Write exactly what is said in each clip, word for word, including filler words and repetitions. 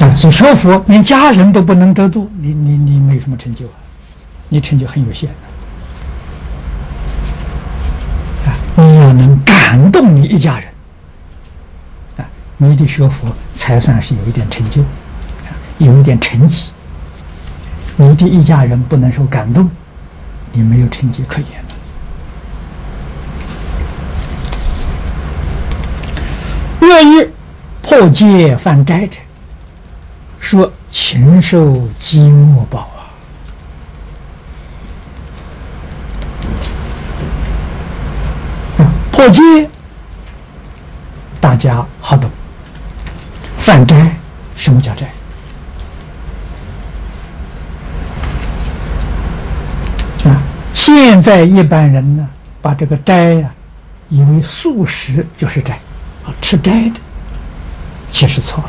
啊，所以学佛连家人都不能得度，你你你没什么成就啊，你成就很有限的啊！你要能感动你一家人啊，你的学佛才算是有一点成就啊，有一点成绩。你的一家人不能受感动，你没有成绩可言的。恶欲破戒犯斋者，说禽兽饥饿报啊！破戒大家好懂，犯斋什么叫斋？啊，现在一般人呢，把这个斋呀、啊，以为素食就是斋，啊，吃斋的，其实错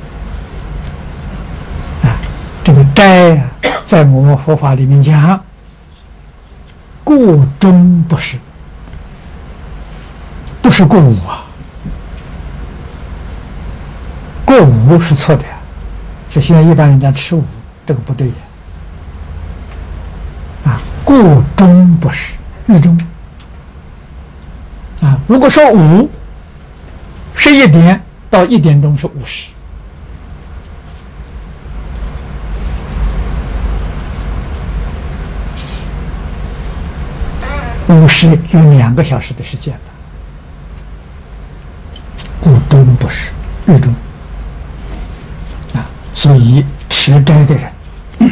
了。啊，这个斋啊，在我们佛法里面讲，过中不是，不是过午啊，过午是错的呀。所以现在一般人家吃午，这个不对呀。啊，过中不是，日中。啊，如果说午，十一点到一点钟是午时。午时有两个小时的时间了，过中不是，日中。啊，所以持斋的人，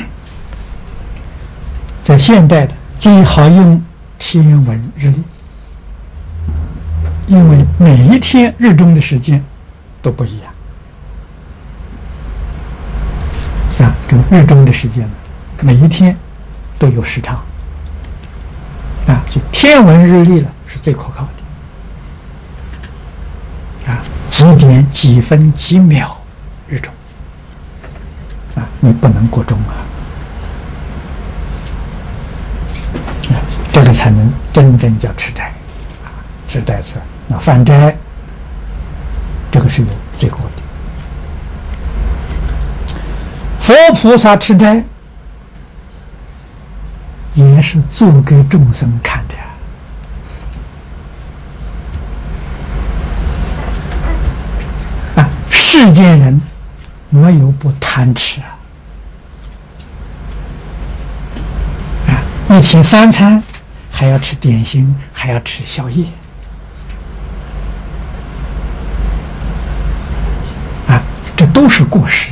在现代的最好用天文日历。因为每一天日中的时间都不一样啊，这个日中的时间呢，每一天都有时差啊，所以天文日历呢是最可靠的啊，几点几分几秒日中啊，你不能过中啊，啊，这个才能真正叫持斋啊，持斋是。那犯斋，这个是有罪过的。佛菩萨持斋，也是做给众生看的呀。啊，世间人没有不贪吃啊！啊，一天三餐还要吃点心，还要吃宵夜。这都是过失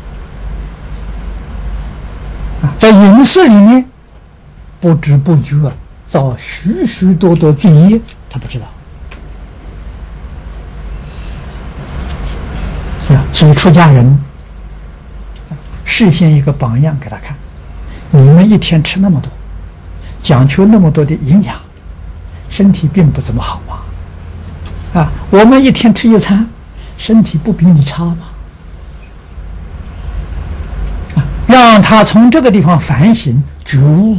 啊！在饮食里面，不知不觉造许许多多罪业，他不知道啊！所以出家人示现一个榜样给他看：你们一天吃那么多，讲究那么多的营养，身体并不怎么好嘛！啊，我们一天吃一餐，身体不比你差吗？让他从这个地方反省觉悟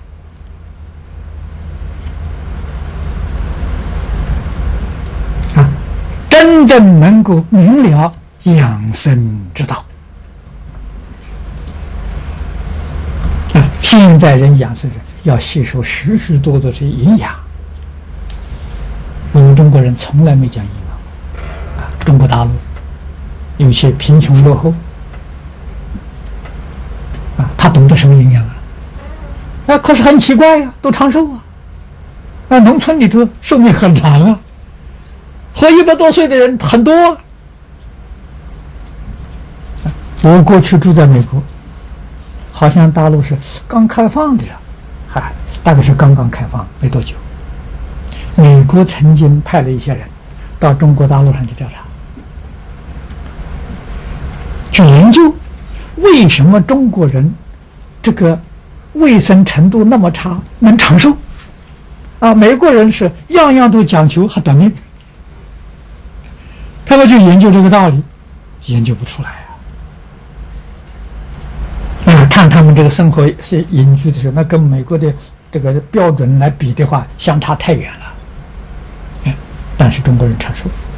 啊，啊，真正能够明了养生之道啊！现在人养生人要吸收许许多多的营养，我们中国人从来没讲营养啊！中国大陆有些贫穷落后。啊，他懂得什么营养啊？啊，可是很奇怪呀、啊，都长寿啊！啊，农村里头寿命很长啊，活一百多岁的人很多、啊。我过去住在美国，好像大陆是刚开放的呀，嗨，大概是刚刚开放没多久。美国曾经派了一些人到中国大陆上去调查，去研究。为什么中国人这个卫生程度那么差，能长寿？啊，美国人是样样都讲究，还短命。他们就研究这个道理，研究不出来啊！啊，看他们这个生活是隐居的时候，那跟美国的这个标准来比的话，相差太远了。哎，但是中国人长寿。